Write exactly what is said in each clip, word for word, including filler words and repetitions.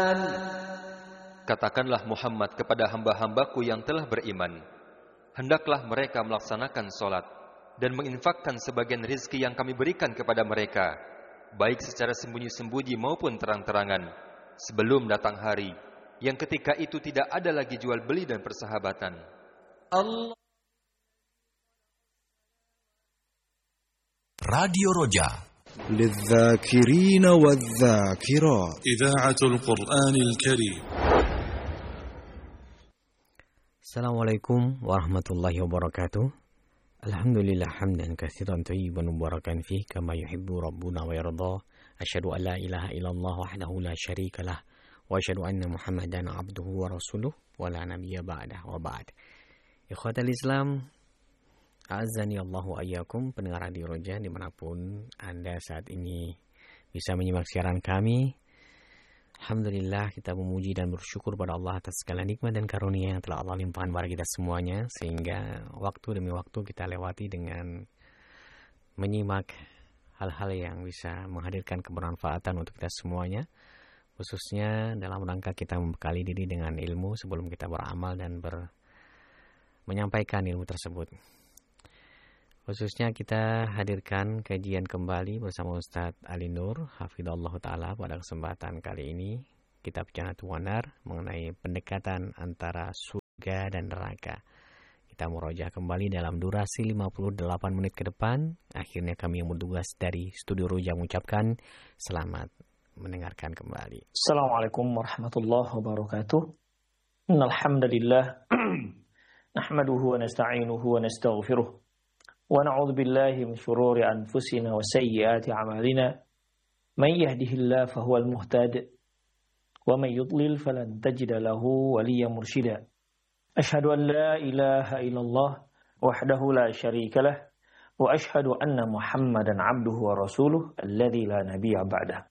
Katakanlah Muhammad kepada hamba-hambaku yang telah beriman, hendaklah mereka melaksanakan solat dan menginfakkan sebagian rizki yang kami berikan kepada mereka, baik secara sembunyi-sembunyi maupun terang-terangan, sebelum datang hari yang ketika itu tidak ada lagi jual beli dan persahabatan. Allah. Radio Roja للذاكرين والذاكرات إذاعة القرآن الكريم. Assalamualaikum warahmatullahi wabarakatuh. Alhamdulillah hamdan katsiran thayyiban mubarakan fihi kama yuhibbu rabbuna wa yarda. Asyhadu an la ilaha illallah wahdahu la syarikalah wa asyhadu anna Muhammadan abduhu wa rasuluh wa la nabiyya ba'dah wa ba'd. Ikhwatal Islam, a'azzani Allahu ayyakum, pendengar Radio Roja dimanapun Anda saat ini bisa menyimak siaran kami. Alhamdulillah, kita memuji dan bersyukur pada Allah atas segala nikmat dan karunia yang telah Allah limpahkan kepada kita semuanya, sehingga waktu demi waktu kita lewati dengan menyimak hal-hal yang bisa menghadirkan kebermanfaatan untuk kita semuanya, khususnya dalam rangka kita membekali diri dengan ilmu sebelum kita beramal dan ber menyampaikan ilmu tersebut. Khususnya kita hadirkan kajian kembali bersama Ustadz Ali Nur hafidhallahu ta'ala pada kesempatan kali ini, kitab Jannatul Wanar mengenai pendekatan antara surga dan neraka. Kita murojaah kembali dalam durasi lima puluh delapan menit ke depan. Akhirnya kami yang bertugas dari Studio Roja mengucapkan selamat mendengarkan kembali. Assalamualaikum warahmatullahi wabarakatuh. Innal hamdalillah nahmaduhu wa nasta'inuhu wa nastaghfiruh wa na'udzu billahi min shururi anfusina wa sayyiati a'malina. Man yahdihillahu fahuwal muhtad wa man yudlil falan tajida lahu waliyyan mursyida. Asyhadu an la ilaha illallah wahdahu la syarika lah wa asyhadu anna Muhammadan 'abduhu wa rasuluh alladzi la nabiyya ba'dah.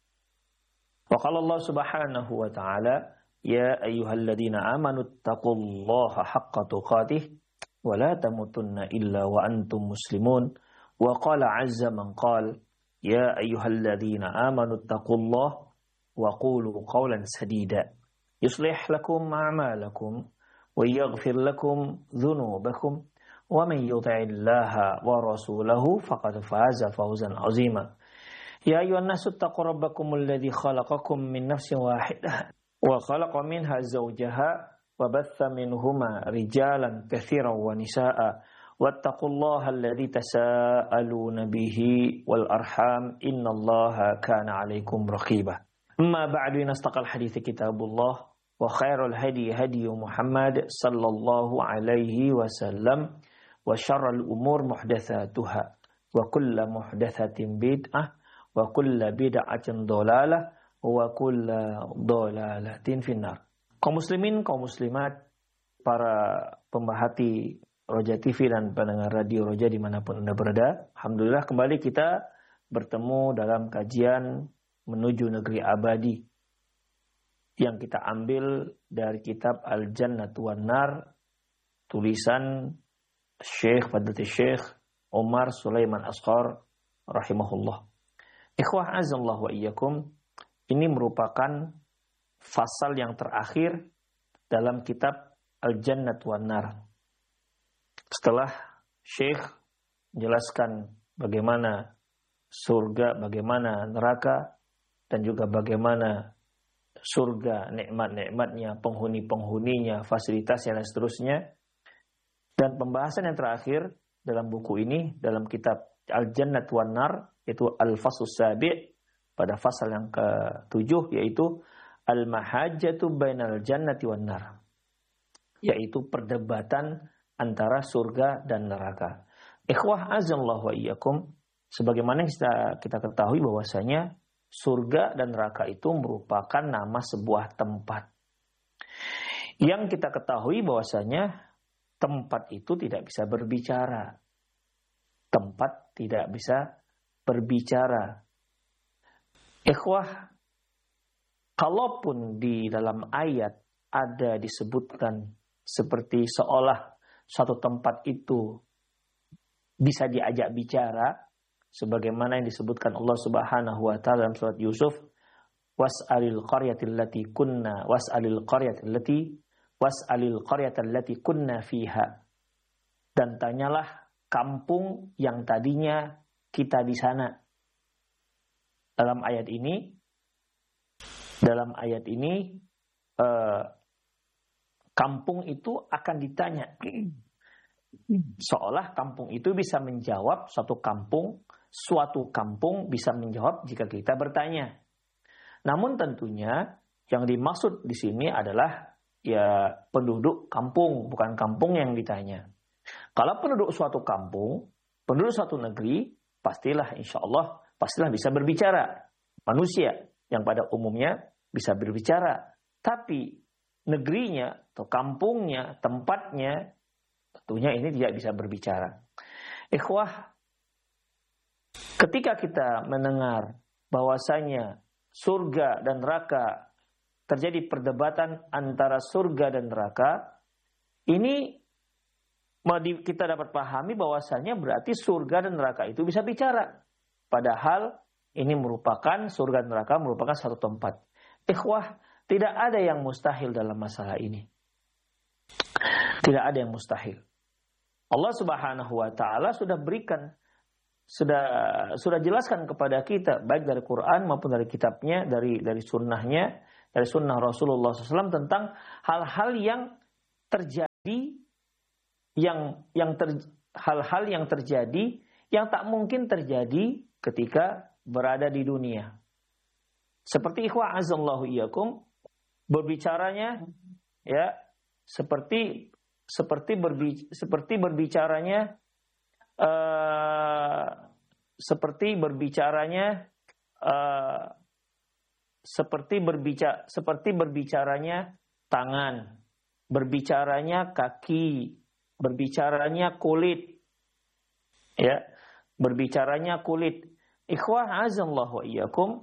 Wa qala Allah subhanahu wa ta'ala, ya ayyuhalladzina amanu taqullaha haqqa tuqatih wa la tamutunna illa wa antum muslimun. Wa qala 'azza man qala, ya ayyuhalladzina amanu taqullaha wa qulu qawlan sadida yuslih lakum a'malakum wa yaghfir lakum dhunubakum wa man yuti'illaha wa rasulahu faqad faza fawzan 'azima. Ya ayyuhan nasu taqu rabbakumul ladzi khalaqakum min nafsin wahidah wa khalaqa minha zawjaha wa batha minhuma rijalan katsiran wa nisaa'a wattaqullaha alladzi tasaaluna bihi wal arham innallaha kana 'alaikum raqiba. Amma ba'du, nastaqal hadithi kitabullah wa khairul hadi hadi Muhammad sallallahu alaihi wasallam wa syarrul umur muhdatsatuha wa kullu muhdatsatin bid'ah wa kullu bid'atin dhalalah wa kullu dhalalatin finnar. Kaum muslimin, kaum muslimat, para pemerhati Roja T V dan pendengar Radio Roja dimanapun Anda berada, alhamdulillah kembali kita bertemu dalam kajian menuju negeri abadi yang kita ambil dari kitab Al-Jannatu Wan-Nar, tulisan Syekh Fadilatul Syekh Umar Sulaiman Asghar rahimahullah. Ikhwah azallahu wa iyyakum, ini merupakan fasal yang terakhir dalam kitab Al-Jannat Wan-Nar. Setelah Syekh menjelaskan bagaimana surga, bagaimana neraka, dan juga bagaimana surga, nikmat-nikmatnya, penghuni-penghuninya, fasilitasnya, dan seterusnya. Dan pembahasan yang terakhir dalam buku ini, dalam kitab Al-Jannat Wan-Nar, yaitu Al-Faslus Sabi', pada fasal yang ketujuh, yaitu Al-Mahajjatu bainal jannati wan nar, yaitu perdebatan antara surga dan neraka. Ikhwah azallahu wa iyyakum, sebagaimana kita, kita ketahui bahwasanya surga dan neraka itu merupakan nama sebuah tempat. Yang kita ketahui bahwasanya tempat itu tidak bisa berbicara. Tempat tidak bisa berbicara. Ikhwah, kalaupun di dalam ayat ada disebutkan seperti seolah suatu tempat itu bisa diajak bicara, sebagaimana yang disebutkan Allah Subhanahu wa taala dalam surat Yusuf, was'alil qaryatil lati kunna was'alil qaryatil lati was'alil qaryatal lati kunna fiha. Dan tanyalah kampung yang tadinya kita di sana. Dalam ayat ini dalam ayat ini eh, kampung itu akan ditanya. Seolah kampung itu bisa menjawab suatu kampung, suatu kampung bisa menjawab jika kita bertanya. Namun tentunya yang dimaksud di sini adalah ya penduduk kampung, bukan kampung yang ditanya. Kalau penduduk suatu kampung, penduduk suatu negeri, pastilah insya Allah pastilah bisa berbicara. Manusia yang pada umumnya bisa berbicara, tapi negerinya atau kampungnya, tempatnya tentunya ini tidak bisa berbicara. Ikhwah, ketika kita mendengar bahwasanya surga dan neraka, terjadi perdebatan antara surga dan neraka, ini kita dapat pahami bahwasanya berarti surga dan neraka itu bisa bicara. Padahal ini merupakan, surga dan neraka merupakan satu tempat. Ikhwah, tidak ada yang mustahil dalam masalah ini. Tidak ada yang mustahil. Allah Subhanahu wa taala sudah berikan, sudah sudah jelaskan kepada kita baik dari Quran maupun dari kitabnya, dari dari sunnahnya, dari sunnah Rasulullah shallallahu alaihi wasallam tentang hal-hal yang terjadi, yang yang ter, hal-hal yang terjadi yang tak mungkin terjadi ketika berada di dunia. Seperti ikhwah azallahu iyyakum, berbicaranya ya seperti seperti berbi, seperti berbicaranya uh, seperti berbicaranya uh, seperti berbicara seperti berbicaranya tangan, berbicaranya kaki, berbicaranya kulit, ya, berbicaranya kulit. Ikhwah azallahu iyyakum,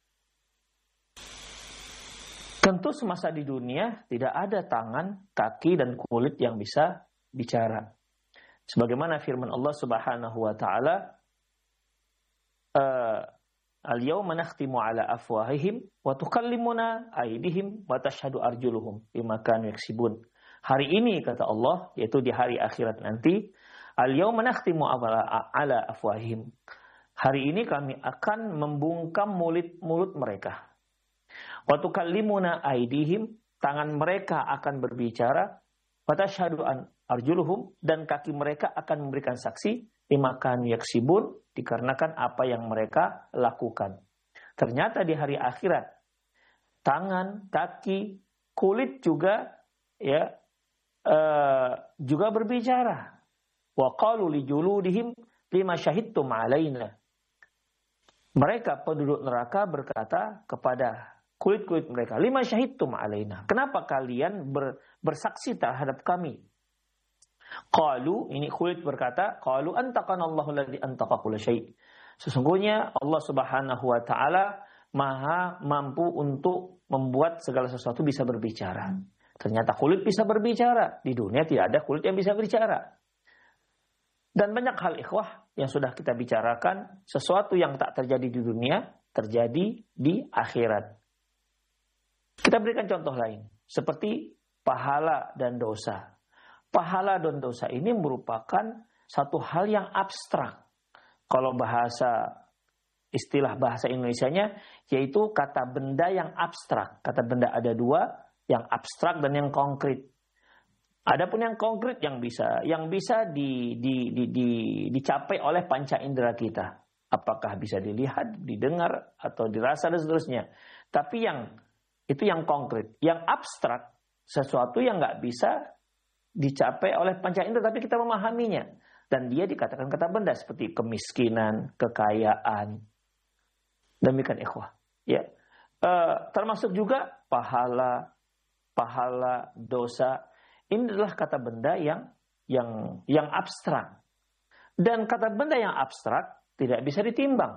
tentu semasa di dunia tidak ada tangan, kaki, dan kulit yang bisa bicara. Sebagaimana firman Allah Subhanahu wa taala, "Al-yawma nakhtimu ala afwahihim wa tukallimuna aydihim wa tashhadu arjuluhum bima kanu yaksibun." Hari ini kata Allah, yaitu di hari akhirat nanti, "Al-yawma nakhtimu ala ala afwahihim." Hari ini kami akan membungkam mulut-mulut mereka. Wa tukallimuna aydihim, tangan mereka akan berbicara, wa tashhadu arjuluhum, dan kaki mereka akan memberikan saksi, bima kanu yaksibun, dikarenakan apa yang mereka lakukan. Ternyata di hari akhirat tangan, kaki, kulit juga ya uh, juga berbicara. Wa qalu li juludihim lima syahidtum alaina. Mereka penduduk neraka berkata kepada kulit-kulit mereka, lima syahidtum alaina, kenapa kalian ber, bersaksi terhadap kami? Qalu, ini kulit berkata, qalu antaqanallahu alladzi antaqa kulla syai'. Sesungguhnya Allah Subhanahu wa taala Maha mampu untuk membuat segala sesuatu bisa berbicara. Ternyata kulit bisa berbicara. Di dunia tidak ada kulit yang bisa berbicara. Dan banyak hal ikhwah yang sudah kita bicarakan, sesuatu yang tak terjadi di dunia terjadi di akhirat. Kita berikan contoh lain, seperti pahala dan dosa. Pahala dan dosa ini merupakan satu hal yang abstrak. Kalau bahasa istilah bahasa Indonesianya, yaitu kata benda yang abstrak. Kata benda ada dua, yang abstrak dan yang konkret. Adapun yang konkret yang bisa, yang bisa di, di, di, di, dicapai oleh panca indera kita. Apakah bisa dilihat, didengar, atau dirasa dan seterusnya. Tapi yang itu yang konkret. Yang abstrak, sesuatu yang nggak bisa dicapai oleh panca indera, tapi kita memahaminya. Dan dia dikatakan kata benda seperti kemiskinan, kekayaan. Demikian ikhwah. Ya, e, termasuk juga pahala, pahala, dosa. Ini adalah kata benda yang yang yang abstrak. Dan kata benda yang abstrak tidak bisa ditimbang.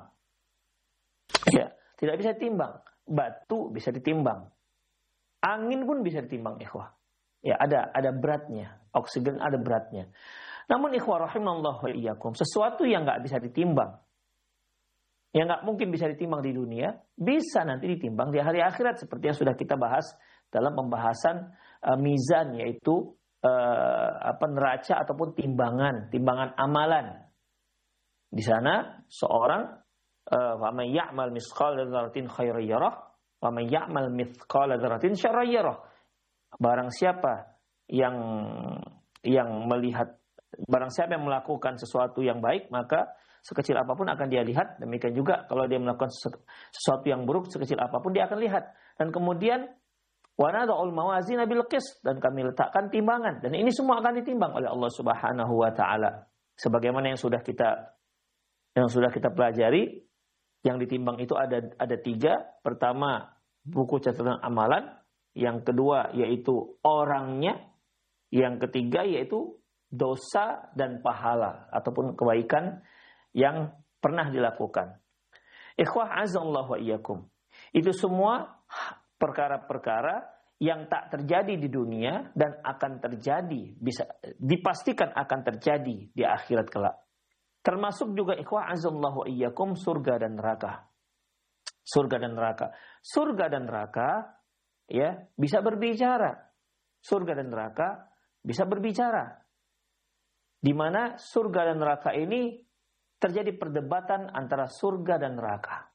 Ya, tidak bisa ditimbang. Batu bisa ditimbang. Angin pun bisa ditimbang, ikhwah. Ya, ada ada beratnya. Oksigen ada beratnya. Namun ikhwah rahimallahu wa iyyakum, sesuatu yang enggak bisa ditimbang, yang nggak mungkin bisa ditimbang di dunia, bisa nanti ditimbang di hari akhirat seperti yang sudah kita bahas dalam pembahasan uh, mizan, yaitu uh, apa neraca ataupun timbangan, timbangan amalan. Di sana seorang wa may ya'mal mithqala dzarratin khairan yarah wa may ya'mal mithqala dzarratin syarran yarah. Barang siapa yang yang melihat barang siapa yang melakukan sesuatu yang baik, maka sekecil apapun akan dia lihat. Demikian juga kalau dia melakukan sesuatu yang buruk, sekecil apapun dia akan lihat. Dan kemudian wa nada'ul mawazina bil qist, dan kami letakkan timbangan, dan ini semua akan ditimbang oleh Allah Subhanahu wa taala. Sebagaimana yang sudah kita yang sudah kita pelajari, yang ditimbang itu ada ada tiga. Pertama, buku catatan amalan. Yang kedua yaitu orangnya. Yang ketiga yaitu dosa dan pahala ataupun kebaikan yang pernah dilakukan. Ikhwah azallahu wa iyyakum. Itu semua perkara-perkara yang tak terjadi di dunia dan akan terjadi, bisa dipastikan akan terjadi di akhirat kelak. Termasuk juga ikhwah azallahu wa iyyakum surga dan neraka. Surga dan neraka. Surga dan neraka ya bisa berbicara. Surga dan neraka bisa berbicara. Di mana surga dan neraka ini terjadi perdebatan antara surga dan neraka.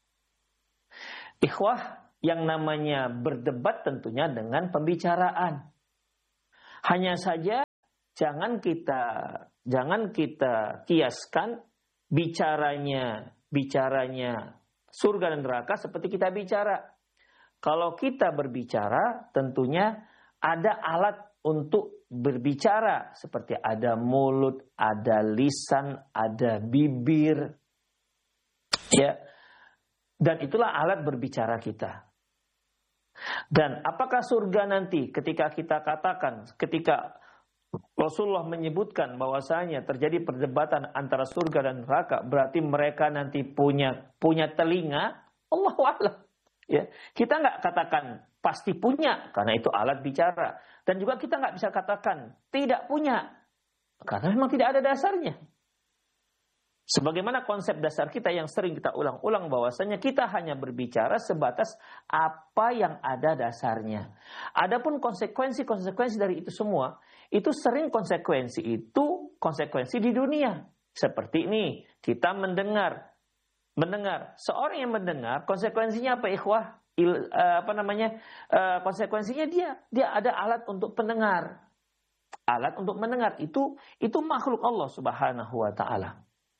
Ikhwah, yang namanya berdebat tentunya dengan pembicaraan. Hanya saja jangan kita jangan kita kiaskan bicaranya bicaranya surga dan neraka seperti kita bicara. Kalau kita berbicara, tentunya ada alat untuk berbicara, seperti ada mulut, ada lisan, ada bibir, ya. Dan itulah alat berbicara kita. Dan apakah surga nanti ketika kita katakan, ketika Rasulullah menyebutkan bahwasanya terjadi perdebatan antara surga dan neraka, berarti mereka nanti punya punya telinga? Allahu a'lam. Ya, kita nggak katakan pasti punya karena itu alat bicara, dan juga kita nggak bisa katakan tidak punya karena memang tidak ada dasarnya. Sebagaimana konsep dasar kita yang sering kita ulang-ulang bahwasanya kita hanya berbicara sebatas apa yang ada dasarnya. Adapun konsekuensi-konsekuensi dari itu semua, itu sering konsekuensi itu konsekuensi di dunia. Seperti ini, kita mendengar. Mendengar. Seorang yang mendengar, konsekuensinya apa ikhwah? Il, uh, apa namanya? Uh, konsekuensinya dia dia ada alat untuk pendengar. Alat untuk mendengar itu itu makhluk Allah Subhanahu wa taala.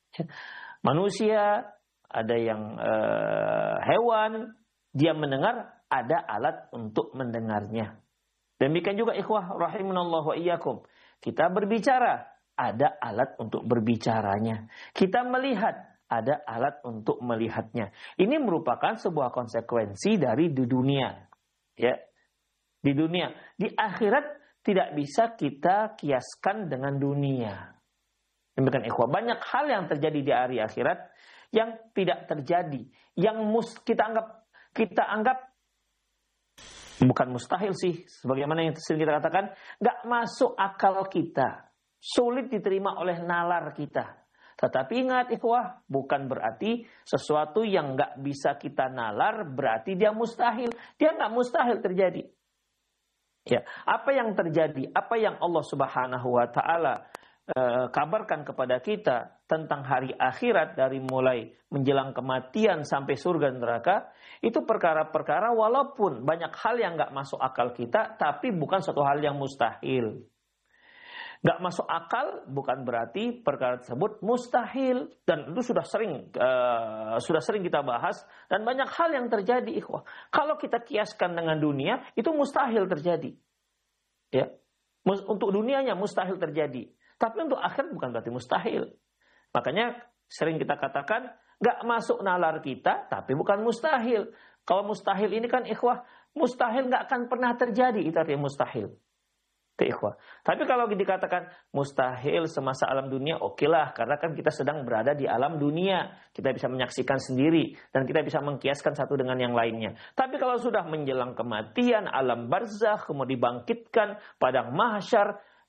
Manusia, ada yang uh, hewan, dia mendengar, ada alat untuk mendengarnya. Demikian juga ikhwah rahimanallahu wa iyyakum. Kita berbicara, ada alat untuk berbicaranya. Kita melihat, ada alat untuk melihatnya. Ini merupakan sebuah konsekuensi dari di dunia. Ya. Di dunia. Di akhirat tidak bisa kita kiaskan dengan dunia. Demikian ikhwah, banyak hal yang terjadi di hari akhirat yang tidak terjadi, yang mus, kita anggap kita anggap bukan mustahil sih, sebagaimana yang sering kita katakan, nggak masuk akal kita, sulit diterima oleh nalar kita. Tetapi ingat ikhwah, bukan berarti sesuatu yang nggak bisa kita nalar berarti dia mustahil. Dia nggak mustahil terjadi. Ya, apa yang terjadi, apa yang Allah Subhanahu wa taala uh, kabarkan kepada kita tentang hari akhirat dari mulai menjelang kematian sampai surga dan neraka, itu perkara-perkara walaupun banyak hal yang nggak masuk akal kita, tapi bukan suatu hal yang mustahil. Nggak masuk akal bukan berarti perkara tersebut mustahil, dan itu sudah sering uh, sudah sering kita bahas, dan banyak hal yang terjadi ikhwah. Kalau kita kiaskan dengan dunia itu mustahil terjadi, ya. Untuk dunianya mustahil terjadi, tapi untuk akhirat bukan berarti mustahil. Makanya sering kita katakan nggak masuk nalar kita, tapi bukan mustahil. Kalau mustahil ini kan ikhwah, mustahil nggak akan pernah terjadi, itu artinya mustahil. Ikhwah. Tapi kalau dikatakan mustahil semasa alam dunia, okelah, karena kan kita sedang berada di alam dunia, kita bisa menyaksikan sendiri dan kita bisa mengkiaskan satu dengan yang lainnya. Tapi kalau sudah menjelang kematian, alam barzakh, kemudian dibangkitkan, padang mahsyar,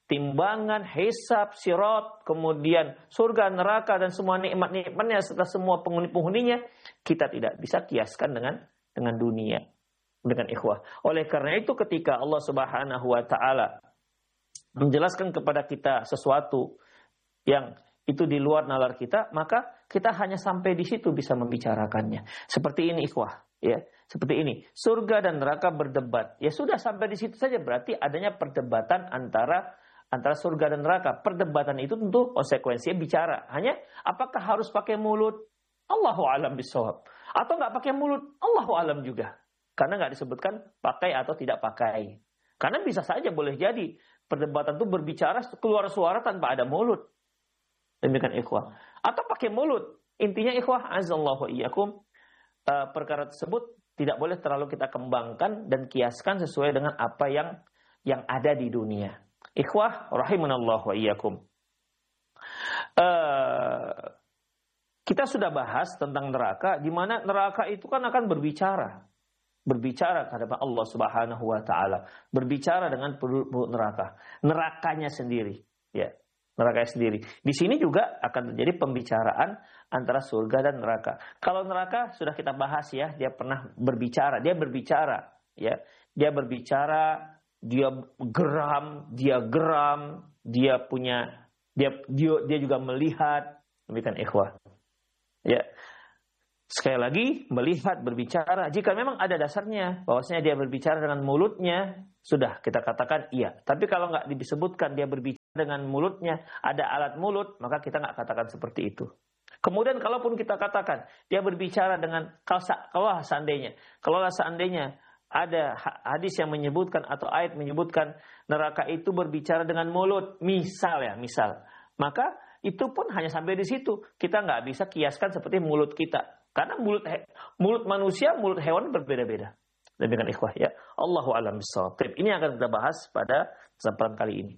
timbangan, hisab, sirat, kemudian surga, neraka, dan semua nikmat-nikmatnya serta semua penghuni-penghuninya, kita tidak bisa kiaskan dengan dengan dunia, dengan ikhwah. Oleh karena itu ketika Allah Subhanahu wa taala menjelaskan kepada kita sesuatu yang itu di luar nalar kita, maka kita hanya sampai di situ bisa membicarakannya. Seperti ini ikhwah, ya. Seperti ini. Surga dan neraka berdebat. Ya sudah sampai di situ saja, berarti adanya perdebatan antara antara surga dan neraka. Perdebatan itu tentu konsekuensinya bicara. Hanya apakah harus pakai mulut? Allahu a'lam bishawab. Atau nggak pakai mulut? Allahu a'lam juga. Karena nggak disebutkan pakai atau tidak pakai. Karena bisa saja boleh jadi perdebatan itu berbicara keluar suara tanpa ada mulut. Demikian ikhwah. Atau pakai mulut. Intinya ikhwah, azallahu iyyakum, uh, perkara tersebut tidak boleh terlalu kita kembangkan dan kiaskan sesuai dengan apa yang yang ada di dunia. Ikhwah rahimanallahu wa iyyakum. Uh, kita sudah bahas tentang neraka, di mana neraka itu kan akan berbicara. Berbicara kepada Allah Subhanahu wa taala, berbicara dengan penduduk neraka, nerakanya sendiri, ya. Neraka sendiri. Di sini juga akan terjadi pembicaraan antara surga dan neraka. Kalau neraka sudah kita bahas ya, dia pernah berbicara, dia berbicara, ya. Dia berbicara, dia geram, dia geram, dia punya dia dia, dia juga melihat, demikian ikhwah. Ya. Sekali lagi, melihat, berbicara. Jika memang ada dasarnya, bahwasanya dia berbicara dengan mulutnya, sudah kita katakan iya. Tapi kalau nggak disebutkan dia berbicara dengan mulutnya, ada alat mulut, maka kita nggak katakan seperti itu. Kemudian kalaupun kita katakan dia berbicara dengan, kalau seandainya, kalau seandainya ada hadis yang menyebutkan atau ayat menyebutkan neraka itu berbicara dengan mulut, misal ya, misal, maka itu pun hanya sampai di situ. Kita nggak bisa kiaskan seperti mulut kita. Karena mulut mulut manusia, mulut hewan berbeda-beda. Demikian ikhwah ya. Allahu a'lam bishawab. Ini akan kita bahas pada kesempatan kali ini.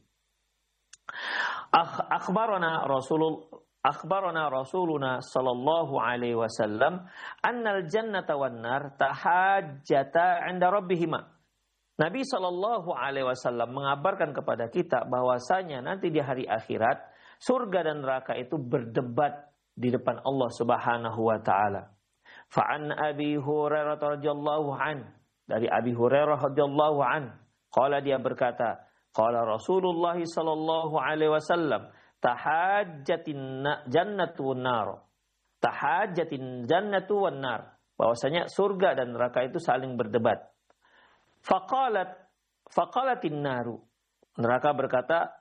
Akhbarana Rasulullah akhbarana Rasuluna sallallahu alaihi wasallam annal jannata wan nar tahajjata 'inda rabbihima. Nabi sallallahu alaihi wasallam mengabarkan kepada kita bahwasanya nanti di hari akhirat surga dan neraka itu berdebat di depan Allah Subhanahu wa taala. Fa'an Abi Hurairah radhiyallahu an, dari Abi Hurairah radhiyallahu an, qala dia berkata, qala Rasulullah sallallahu alaihi wasallam, tahajjatin jannatu wan nar. Tahajjatin jannatu wan nar. Bahwasanya surga dan neraka itu saling berdebat. Faqalat faqalatin naru. Neraka berkata,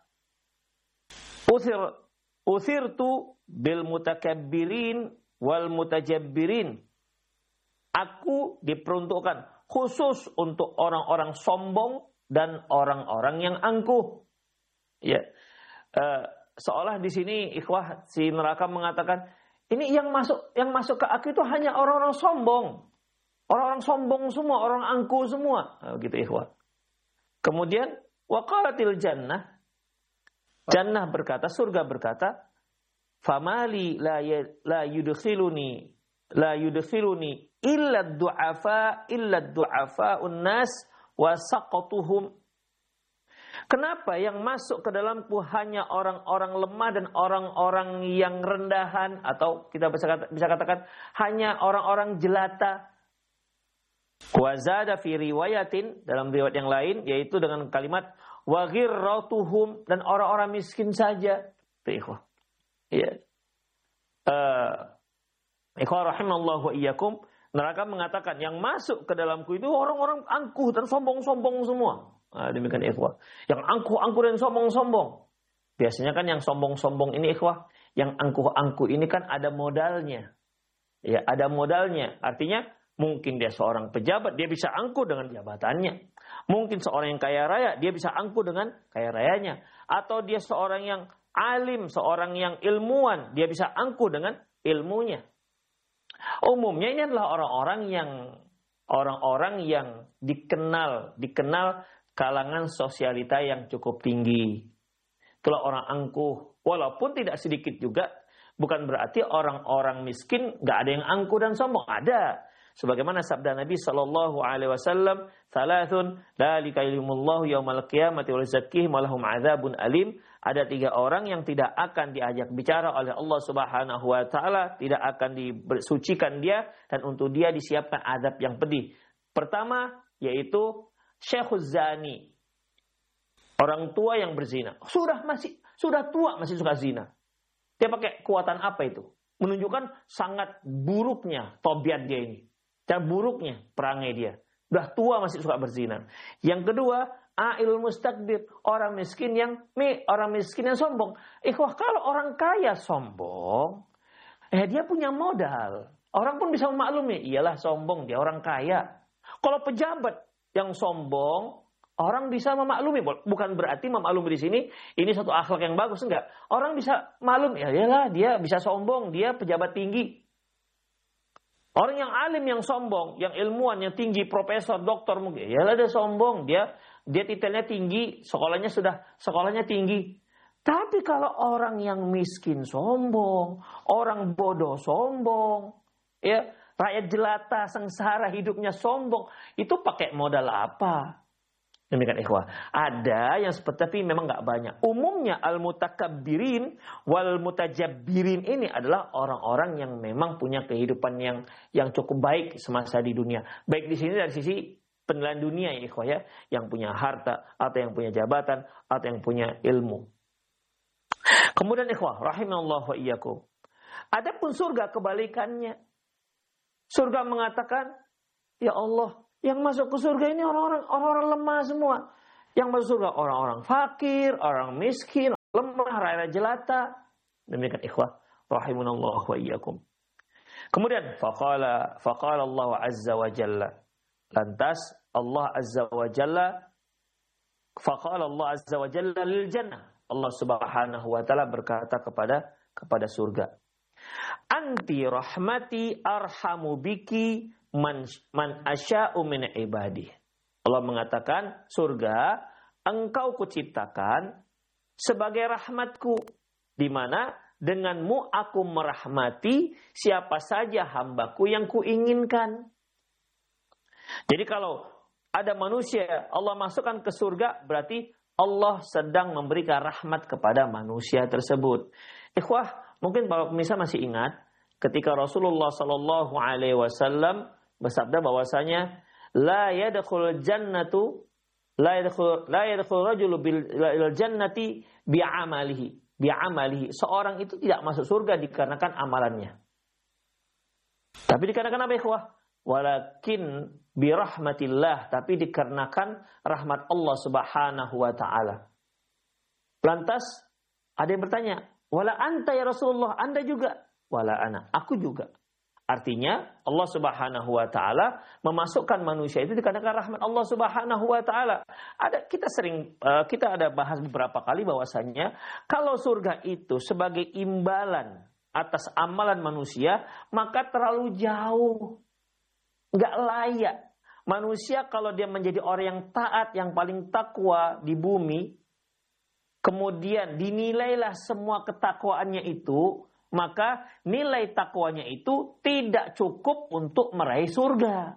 Uthir uthirtu bil mutakabbirin wal mutajabbirin. Aku diperuntukkan khusus untuk orang-orang sombong dan orang-orang yang angkuh. Ya, uh, seolah di sini ikhwah si neraka mengatakan, ini yang masuk yang masuk ke aku itu hanya orang-orang sombong, orang-orang sombong semua, orang angkuh semua, nah, gitu ikhwah. Kemudian waqalatil jannah, jannah berkata, surga berkata, famali la ya, la yudkhiluni la yudkhiluni illa du'afa illa du'afa unnas wa saqatuhum. Kenapa yang masuk ke dalamku hanya orang-orang lemah dan orang-orang yang rendahan, atau kita bisa kata, bisa katakan hanya orang-orang jelata. Wa zada fi riwayatin, dalam riwayat yang lain yaitu dengan kalimat wa ghirratuhum, dan orang-orang miskin saja. Ikhwah. Ya. Uh, ikhwah rahimallahu wa iyyakum, neraka mengatakan yang masuk ke dalamku itu orang-orang angkuh dan sombong-sombong semua. Nah, demikian ikhwah. Yang angkuh-angkuh dan sombong-sombong. Biasanya kan yang sombong-sombong ini ikhwah, yang angkuh-angkuh ini kan ada modalnya. Ya, ada modalnya. Artinya mungkin dia seorang pejabat, dia bisa angkuh dengan jabatannya. Mungkin seorang yang kaya raya, dia bisa angkuh dengan kaya rayanya. Atau dia seorang yang alim, seorang yang ilmuwan, dia bisa angkuh dengan ilmunya. Umumnya ini adalah orang-orang yang orang-orang yang dikenal, dikenal kalangan sosialita yang cukup tinggi. Itulah orang angkuh. Walaupun tidak sedikit juga, bukan berarti orang-orang miskin gak ada yang angkuh dan sombong. Ada. Sebagaimana sabda Nabi sallallahu alaihi wasallam, "Thalathun la yukallimullahu yaumal qiyamati wa yuzakkihim wa lahum adzabun alim." Ada tiga orang yang tidak akan diajak bicara oleh Allah Subhanahu wa taala, tidak akan disucikan dia, dan untuk dia disiapkan azab yang pedih. Pertama yaitu Syekhuz Zani, orang tua yang berzina. Sudah masih sudah tua masih suka zina. Dia pakai kekuatan apa itu? Menunjukkan sangat buruknya tabiat dia ini. Dan buruknya perangai dia. Sudah tua masih suka berzina. Yang kedua, A'il mustakbir, orang miskin yang orang miskin yang sombong. Ikhwah, kalau orang kaya sombong, eh dia punya modal. Orang pun bisa memaklumi, iyalah sombong, dia orang kaya. Kalau pejabat yang sombong, orang bisa memaklumi. Bukan berarti memaklumi di sini ini satu akhlak yang bagus, enggak. Orang bisa maklum, ya iyalah dia bisa sombong, dia pejabat tinggi. Orang yang alim yang sombong, yang ilmuwan yang tinggi, profesor, doktor mungkin, iyalah dia sombong, dia dia titelnya tinggi, sekolahnya sudah sekolahnya tinggi. Tapi kalau orang yang miskin sombong, orang bodoh sombong, ya, rakyat jelata, sengsara hidupnya sombong, itu pakai modal apa? Demikian ikhwah. Ada yang seperti tapi memang nggak banyak. Umumnya al-mutakabbirin wal mutajabbirin ini adalah orang-orang yang memang punya kehidupan yang yang cukup baik semasa di dunia. Baik di sini dari sisi penilaian dunia ya ikhwah ya, yang punya harta atau yang punya jabatan atau yang punya ilmu. Kemudian ikhwah rahimallahu wa iyyakum. Adapun surga kebalikannya. Surga mengatakan, ya Allah, yang masuk ke surga ini orang-orang orang-orang lemah semua. Yang masuk surga orang-orang fakir, orang miskin, lemah, rakyat jelata. Demikian ikhwah rahimunallahu wa iyyakum. Kemudian faqala faqala Allah azza wa jalla. Lantas Allah azza wa jalla faqala Allah azza wa jalla lil jannah. Allah Subhanahu wa taala berkata kepada kepada surga. Anti rahmati arhamu biki man man asya'u min ibadi. Allah mengatakan, surga engkau kuciptakan sebagai rahmatku, di mana denganmu aku merahmati siapa saja hambaku yang kuinginkan. Jadi kalau ada manusia Allah masukkan ke surga, berarti Allah sedang memberikan rahmat kepada manusia tersebut. Ikhwah, mungkin para pemirsa masih ingat ketika Rasulullah sallallahu alaihi wasallam bersabda bahwasanya la yadkhul jannatu la yadkhul la yadkhul rajulu bil jannati bi'amalihi bi'amalihi. Seorang itu tidak masuk surga dikarenakan amalannya. Tapi dikarenakan apa ikhwah? Walakin birahmatillah, tapi dikarenakan rahmat Allah Subhanahu wa taala. Lantas ada yang bertanya, wala anta ya Rasulullah, Anda juga? Wala ana, aku juga. Artinya Allah Subhanahu wa taala memasukkan manusia itu dikarenakan rahmat Allah Subhanahu wa taala. Ada kita sering uh, kita ada bahas beberapa kali bahwasanya kalau surga itu sebagai imbalan atas amalan manusia, maka terlalu jauh. Enggak layak. Manusia kalau dia menjadi orang yang taat, yang paling takwa di bumi, kemudian dinilailah semua ketakwaannya itu, maka nilai takwanya itu tidak cukup untuk meraih surga.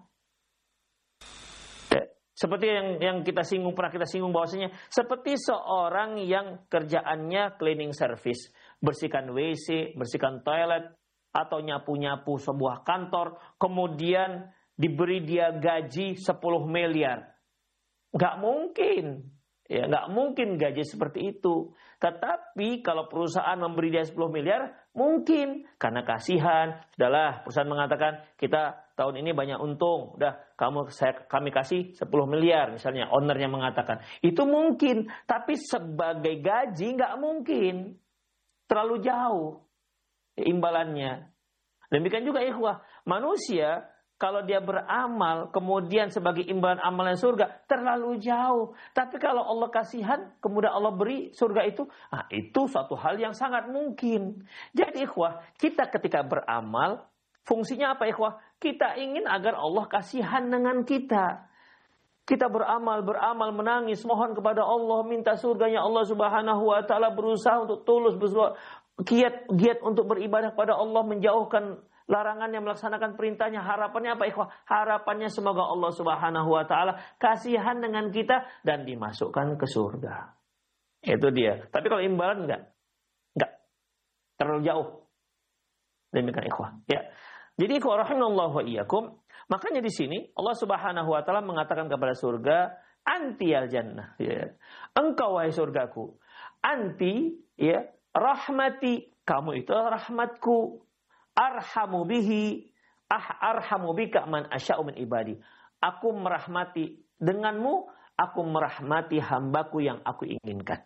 Seperti yang yang kita singgung, pernah kita singgung bahwasanya seperti seorang yang kerjaannya cleaning service, bersihkan W C, bersihkan toilet, atau nyapu-nyapu sebuah kantor, kemudian diberi dia gaji sepuluh miliar. Nggak mungkin. Ya, nggak mungkin gaji seperti itu. Tetapi kalau perusahaan memberi dia sepuluh miliar, mungkin. Karena kasihan. Sudahlah, perusahaan mengatakan, kita tahun ini banyak untung. Udah, kamu saya, kami kasih sepuluh miliar. Misalnya, ownernya mengatakan. Itu mungkin. Tapi sebagai gaji, nggak mungkin. Terlalu jauh imbalannya. Demikian juga ikhwah. Manusia, kalau dia beramal, kemudian sebagai imbalan amalan surga, terlalu jauh. Tapi kalau Allah kasihan, kemudian Allah beri surga itu, ah, itu suatu hal yang sangat mungkin. Jadi ikhwah, kita ketika beramal, fungsinya apa ikhwah? Kita ingin agar Allah kasihan dengan kita. Kita beramal, beramal, menangis, mohon kepada Allah, minta surganya Allah Subhanahu wa taala, berusaha untuk tulus, berusaha giat giat untuk beribadah kepada Allah, menjauhkan larangannya, melaksanakan perintahnya. Harapannya apa ikhwah? Harapannya semoga Allah Subhanahu wa taala kasihan dengan kita dan dimasukkan ke surga. Itu dia. Tapi kalau imbalan enggak. Enggak. Terlalu jauh. Demikian ikhwah. Ya. Jadi ikhwah rahimallahu wa iyyakum, makanya di sini Allah Subhanahu wa taala mengatakan kepada surga, anti al jannah, ya. Engkau wahai surgaku. Anti, ya, rahmati, kamu itu rahmatku. Arhamu bihi, ah arhamu bika man asya'u min ibadi. Aku merahmati denganmu, aku merahmati hambaku yang aku inginkan.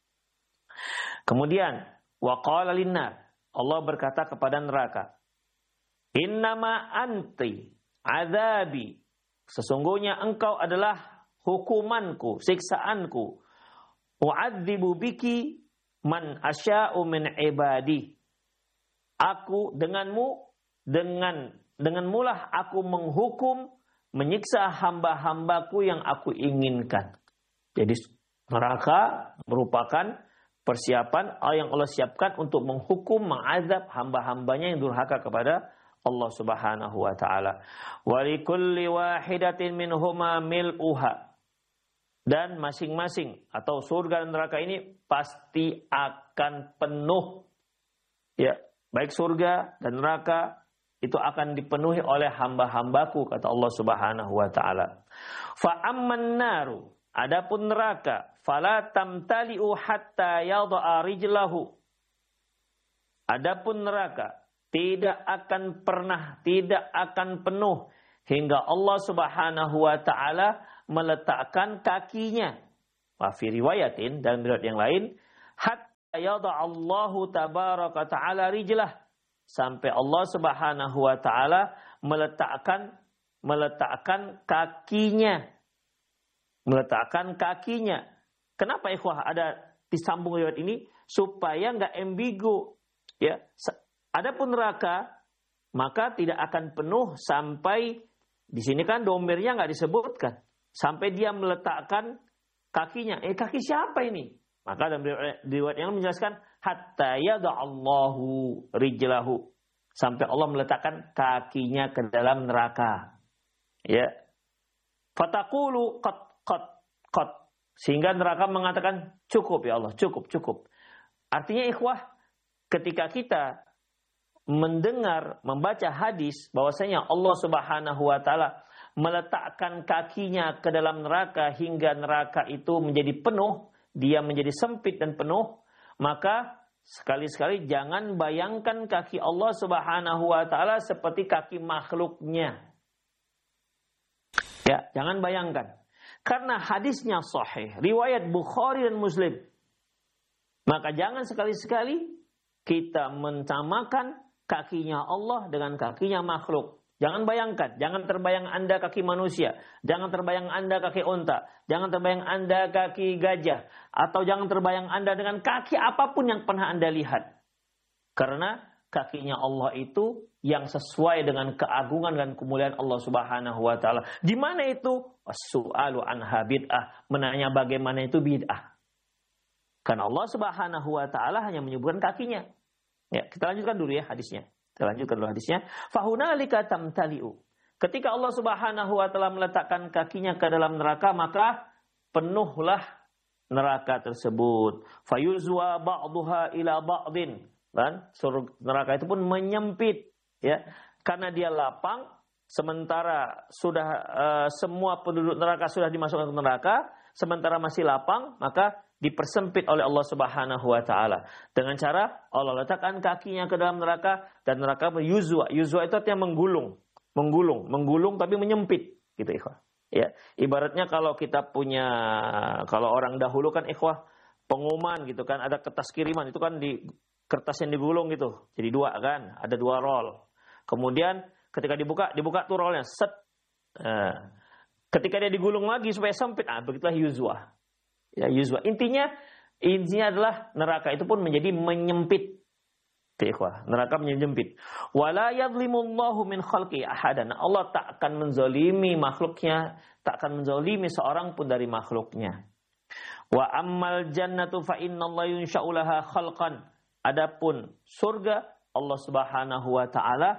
Kemudian wa qala linnar, Allah berkata kepada neraka, innama anti azabi, sesungguhnya engkau adalah hukumanku, siksaanku. U'adzibu biki man asya'u min ibadi. Aku denganmu, dengan denganmulah aku menghukum, menyiksa hamba-hambaku yang aku inginkan. Jadi neraka merupakan persiapan yang Allah siapkan untuk menghukum, mengazab hamba-hambanya yang durhaka kepada Allah Subhanahu wa taala. Wa likulli wahidatin minhuma mil'uha. Dan masing-masing atau surga dan neraka ini pasti akan penuh. Ya, baik surga dan neraka itu akan dipenuhi oleh hamba-hambaku, kata Allah Subhanahu wa taala. Fa amman naru, adapun neraka, fala tamtali'u hatta yadha'a rijlahu. Adapun neraka tidak akan pernah, tidak akan penuh hingga Allah Subhanahu wa taala meletakkan kakinya. Wa fi riwayatin, dan riwayat yang lain, hatta yada'allahu tabaraka ta'ala rijlah, sampai Allah Subhanahu wa taala meletakkan meletakkan kakinya. Meletakkan kakinya. Kenapa ikhwah ada disambung riwayat ini? Supaya enggak ambigu. Ya, adapun neraka maka tidak akan penuh sampai, di sini kan domirnya enggak disebutkan, sampai dia meletakkan kakinya. Eh, kaki siapa ini? Maka dalam riwayat yang menjelaskan hatta yada'allahu rijlahu, sampai Allah meletakkan kakinya ke dalam neraka. Ya. Fataqulu qad qad qad, sehingga neraka mengatakan cukup ya Allah, cukup, cukup. Artinya ikhwah, ketika kita mendengar, membaca hadis bahwasanya Allah Subhanahu wa taala meletakkan kakinya ke dalam neraka hingga neraka itu menjadi penuh, dia menjadi sempit dan penuh, maka sekali-sekali jangan bayangkan kaki Allah Subhanahu wa taala seperti kaki makhluknya. Ya, jangan bayangkan. Karena hadisnya sahih, riwayat Bukhari dan Muslim. Maka jangan sekali-sekali kita mencamakan kakinya Allah dengan kakinya makhluk. Jangan bayangkan, jangan terbayang Anda kaki manusia, jangan terbayang Anda kaki unta, jangan terbayang Anda kaki gajah, atau jangan terbayang Anda dengan kaki apapun yang pernah Anda lihat. Karena kakinya Allah itu yang sesuai dengan keagungan dan kemuliaan Allah Subhanahu wa taala. Di mana itu? As-su'alu anha bid'ah, menanya bagaimana itu bid'ah. Karena Allah Subhanahu wa taala hanya menyebutkan kakinya. Ya, kita lanjutkan dulu ya hadisnya. Kita lanjutkan dulu hadisnya. Fahunalika tamtali'u. Ketika Allah Subhanahu wa taala meletakkan kakinya ke dalam neraka, maka penuhlah neraka tersebut. Fayuzwa ba'daha ila ba'din. Dan neraka itu pun menyempit, ya. Karena dia lapang, sementara sudah uh, semua penduduk neraka sudah dimasukkan ke neraka, sementara masih lapang, maka dipersempit oleh Allah Subhanahu wa taala. Dengan cara Allah letakkan kakinya ke dalam neraka dan neraka yuzwa. Yuzwa itu artinya menggulung, menggulung, menggulung tapi menyempit, gitu ikhwah. Ya, ibaratnya kalau kita punya, kalau orang dahulu kan ikhwah pengumuman gitu kan, ada kertas kiriman itu kan di kertas yang digulung gitu. Jadi dua kan, ada dua roll. Kemudian ketika dibuka, dibuka tuh rollnya set. Nah, ketika dia digulung lagi supaya sempit, ah begitulah yuzwa. Ya, yuzwa. Intinya, intinya adalah neraka itu pun menjadi menyempit. Ikhwah, neraka menjadi menyempit. Wala yadlimullahu min khalqi ahadan. Allah tak akan menzalimi makhluknya, tak akan menzalimi seorang pun dari makhluknya. Wa ammal jannatu fa innallaha yunsha'u laha khalqan. Adapun surga, Allah Subhanahu wa taala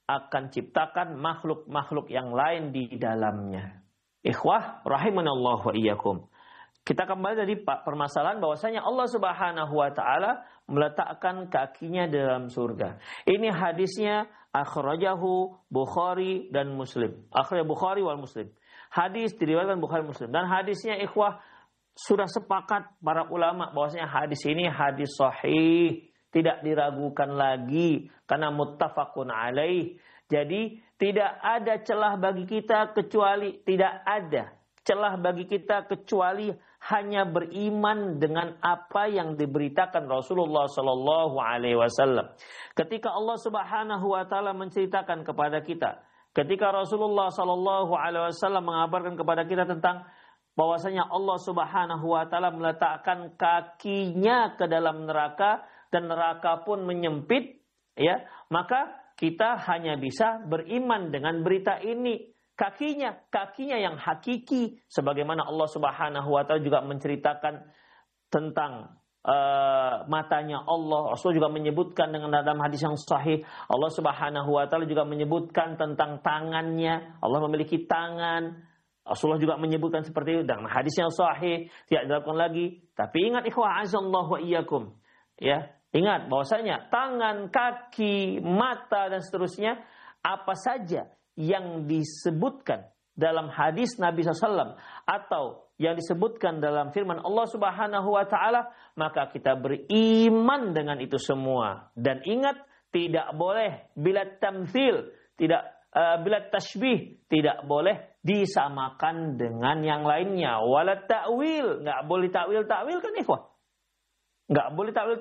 akan ciptakan makhluk-makhluk yang lain di dalamnya. Ikhwah rahimanallah wa iyyakum. Kita kembali dari permasalahan bahwasanya Allah Subhanahu wa taala meletakkan kakinya dalam surga. Ini hadisnya akhrajahu Bukhari dan Muslim. Akhrajahu Bukhari wal Muslim. Hadis diriwayatkan Bukhari Muslim, dan hadisnya ikhwah sudah sepakat para ulama bahwasanya hadis ini hadis sahih, tidak diragukan lagi karena muttafaqun alaih. Jadi tidak ada celah bagi kita kecuali tidak ada celah bagi kita kecuali hanya beriman dengan apa yang diberitakan Rasulullah Sallallahu Alaihi Wasallam. Ketika Allah Subhanahu Wa Taala menceritakan kepada kita, ketika Rasulullah Sallallahu Alaihi Wasallam mengabarkan kepada kita tentang bahwasanya Allah Subhanahu Wa Taala meletakkan kakinya ke dalam neraka dan neraka pun menyempit, ya, maka kita hanya bisa beriman dengan berita ini. Kakinya, kakinya yang hakiki, sebagaimana Allah Subhanahu wa taala juga menceritakan tentang uh, matanya Allah. Rasul juga menyebutkan dengan dalam hadis yang sahih, Allah Subhanahu wa taala juga menyebutkan tentang tangannya. Allah memiliki tangan. Rasulullah juga menyebutkan seperti itu dalam hadis yang sahih, tidak dilakukan lagi. Tapi ingat ikhwah azallahu wa iyyakum, ya, ingat bahwasanya tangan, kaki, mata dan seterusnya, apa saja yang disebutkan dalam hadis Nabi shallallahu alaihi wasallam atau yang disebutkan dalam firman Allah Subhanahu wa taala, maka kita beriman dengan itu semua. Dan ingat, tidak boleh bila tamthil, tidak uh, bila tashbih, tidak boleh disamakan dengan yang lainnya. Wala ta'wil, enggak boleh ta'wil-ta'wil kan ikhwah. Enggak boleh ta'wil